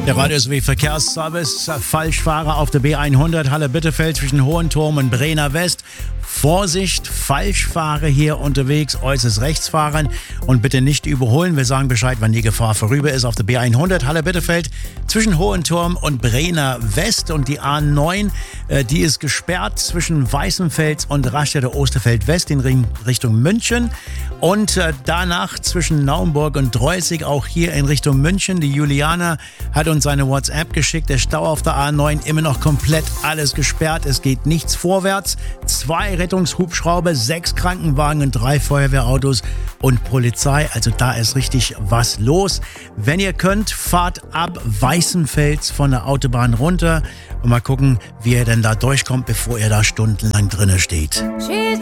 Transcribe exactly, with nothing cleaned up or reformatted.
Der Radio S W Verkehrsservice, Falschfahrer auf der B hundert, Halle-Bitterfeld zwischen Hohenturm und Brenner West. Vorsicht, Falschfahrer hier unterwegs, äußerst rechts fahren und bitte nicht überholen. Wir sagen Bescheid, wann die Gefahr vorüber ist auf der B hundert, Halle-Bitterfeld zwischen Hohenturm und Brenner West. Und die A neun, äh, die ist gesperrt zwischen Weißenfels und Raststätte-Osterfeld West in Richtung München. Und äh, danach zwischen Naumburg und Dreuzig, auch hier in Richtung München. Die Juliana hat uns seine WhatsApp geschickt. Der Stau auf der A neun immer noch komplett alles gesperrt. Es geht nichts vorwärts. Zwei Rettungshubschrauber, sechs Krankenwagen und drei Feuerwehrautos und Polizei. Also da ist richtig was los. Wenn ihr könnt, fahrt ab Weißenfels von der Autobahn runter und mal gucken, wie ihr denn da durchkommt, bevor ihr da stundenlang drinne steht. She's